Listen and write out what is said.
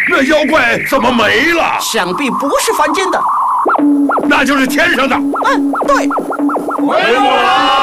那妖怪怎么没了？ 想必不是凡间的， 那就是天上的。 对。 回我！